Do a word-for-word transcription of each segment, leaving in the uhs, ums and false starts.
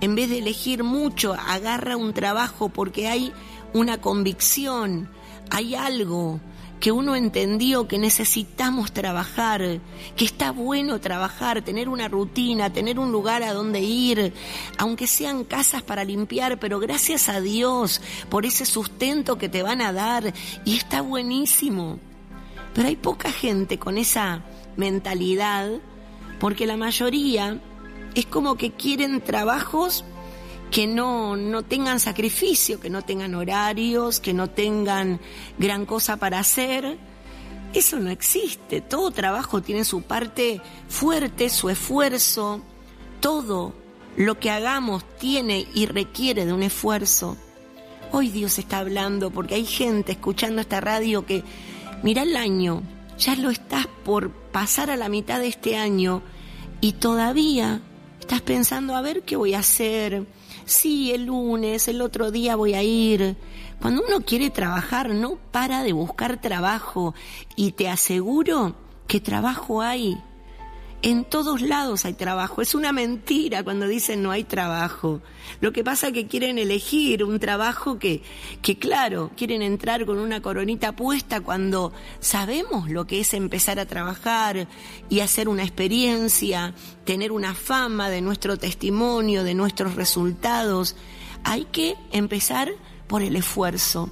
en vez de elegir mucho, agarra un trabajo porque hay una convicción, hay algo que uno entendió que necesitamos trabajar, que está bueno trabajar, tener una rutina, tener un lugar a donde ir, aunque sean casas para limpiar, pero gracias a Dios por ese sustento que te van a dar, y está buenísimo. Pero hay poca gente con esa mentalidad, porque la mayoría es como que quieren trabajos que no, no tengan sacrificio, que no tengan horarios, que no tengan gran cosa para hacer. Eso no existe. Todo trabajo tiene su parte fuerte, su esfuerzo. Todo lo que hagamos tiene y requiere de un esfuerzo. Hoy Dios está hablando porque hay gente escuchando esta radio que, mira el año, ya lo estás por pasar a la mitad de este año y todavía estás pensando a ver qué voy a hacer. Sí, el lunes, el otro día voy a ir. Cuando uno quiere trabajar, no para de buscar trabajo. Y te aseguro que trabajo hay. En todos lados hay trabajo. Es una mentira cuando dicen no hay trabajo. Lo que pasa es que quieren elegir un trabajo que, que claro, quieren entrar con una coronita puesta cuando sabemos lo que es empezar a trabajar y hacer una experiencia, tener una fama de nuestro testimonio, de nuestros resultados. Hay que empezar por el esfuerzo.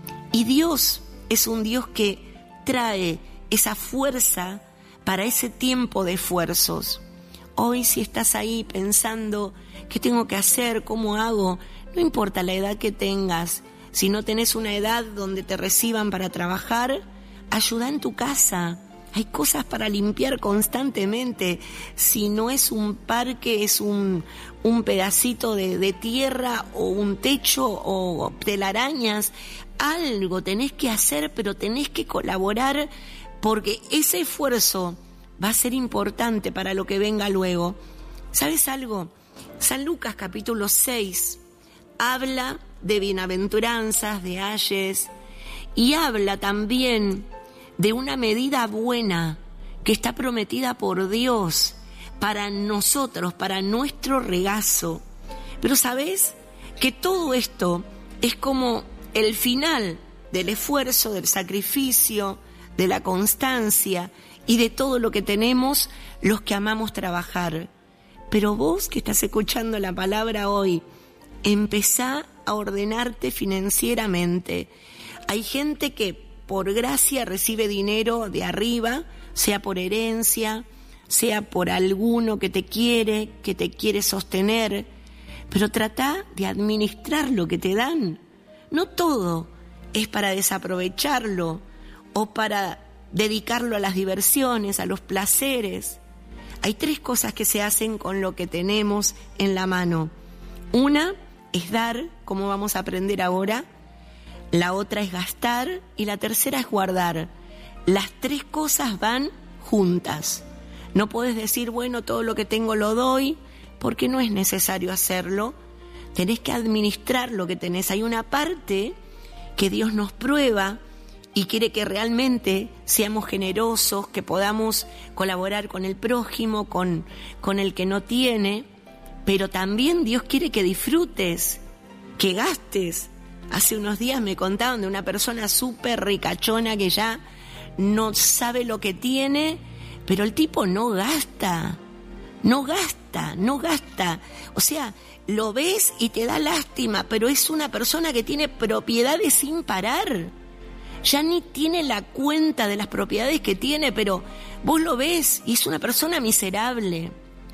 Y Dios es un Dios que trae esa fuerza para ese tiempo de esfuerzos. Hoy si estás ahí pensando qué tengo que hacer, cómo hago, no importa la edad que tengas, si no tenés una edad donde te reciban para trabajar, ayuda en tu casa. Hay cosas para limpiar constantemente. Si no es un parque, es un, un pedacito de, de tierra o un techo o telarañas. Algo tenés que hacer, pero tenés que colaborar porque ese esfuerzo va a ser importante para lo que venga luego. ¿Sabes algo? San Lucas capítulo seis habla de bienaventuranzas, de ayes, y habla también de una medida buena que está prometida por Dios para nosotros, para nuestro regazo. Pero ¿sabes? Que todo esto es como el final del esfuerzo, del sacrificio, de la constancia y de todo lo que tenemos los que amamos trabajar. Pero vos que estás escuchando la palabra hoy, empezá a ordenarte financieramente. Hay gente que por gracia recibe dinero de arriba, sea por herencia, sea por alguno que te quiere, que te quiere sostener, pero trata de administrar lo que te dan. No todo es para desaprovecharlo o para dedicarlo a las diversiones, a los placeres. Hay tres cosas que se hacen con lo que tenemos en la mano. Una es dar, como vamos a aprender ahora. La otra es gastar y la tercera es guardar. Las tres cosas van juntas. No podés decir, bueno, todo lo que tengo lo doy, porque no es necesario hacerlo. Tenés que administrar lo que tenés. Hay una parte que Dios nos prueba y quiere que realmente seamos generosos, que podamos colaborar con el prójimo, con, con el que no tiene, pero también Dios quiere que disfrutes, que gastes. Hace unos días me contaban de una persona súper ricachona que ya no sabe lo que tiene, pero el tipo no gasta, no gasta, no gasta. O sea, lo ves y te da lástima, pero es una persona que tiene propiedades sin parar. Ya ni tiene la cuenta de las propiedades que tiene, pero vos lo ves y es una persona miserable.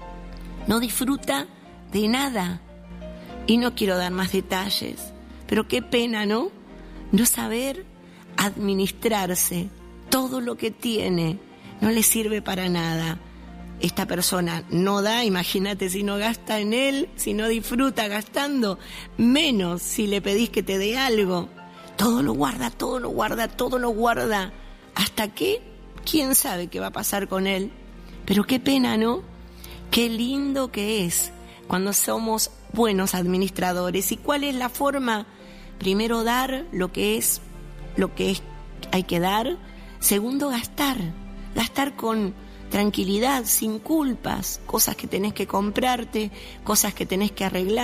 No disfruta de nada. Y no quiero dar más detalles, pero qué pena, ¿no? No saber administrarse. Todo lo que tiene no le sirve para nada. Esta persona no da, imagínate si no gasta en él, si no disfruta gastando, menos si le pedís que te dé algo. Todo lo guarda, todo lo guarda, todo lo guarda. ¿Hasta qué? ¿Quién sabe qué va a pasar con él? Pero qué pena, ¿no? Qué lindo que es cuando somos buenos administradores. ¿Y cuál es la forma? Primero, dar lo que es, lo que es, hay que dar. Segundo, gastar. Gastar con tranquilidad, sin culpas. Cosas que tenés que comprarte, cosas que tenés que arreglar.